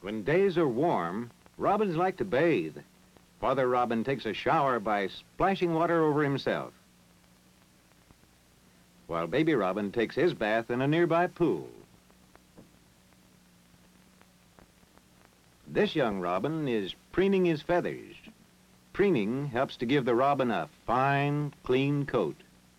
When days are warm, robins like to bathe. Father Robin takes a shower by splashing water over himself, while baby robin takes his bath in a nearby pool. This young robin is preening his feathers. Preening helps to give the robin a fine, clean coat.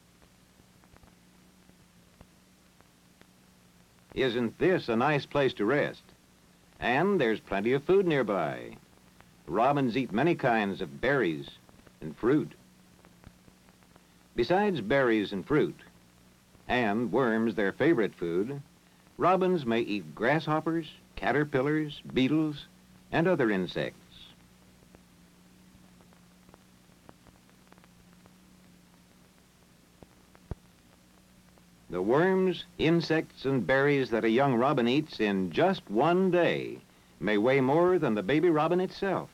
Isn't this a nice place to rest? And there's plenty of food nearby. Robins eat many kinds of berries and fruit. Besides berries and fruit, and worms, their favorite food, robins may eat grasshoppers, caterpillars, beetles, and other insects. The worms, insects, and berries that a young robin eats in just one day may weigh more than the baby robin itself.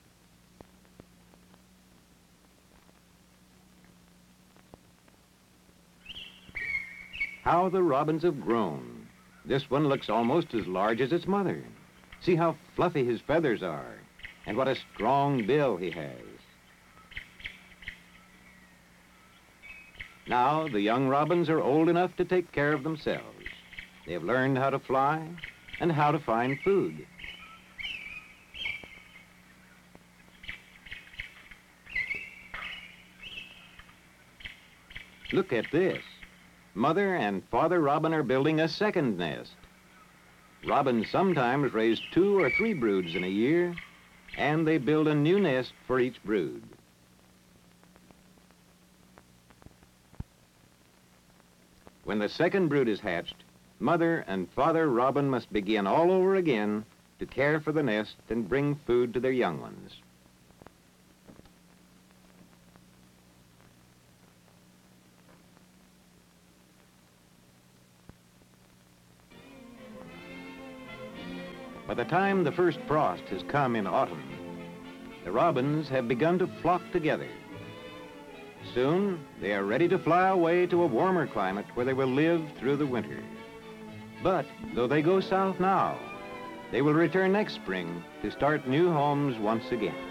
How the robins have grown. This one looks almost as large as its mother. See how fluffy his feathers are, and what a strong bill he has. Now, the young robins are old enough to take care of themselves. They have learned how to fly and how to find food. Look at this. Mother and Father Robin are building a second nest. Robins sometimes raise 2 or 3 broods in a year, and they build a new nest for each brood. When the second brood is hatched, Mother and Father Robin must begin all over again to care for the nest and bring food to their young ones. By the time the first frost has come in autumn, the robins have begun to flock together. Soon, they are ready to fly away to a warmer climate where they will live through the winter. But, though they go south now, they will return next spring to start new homes once again.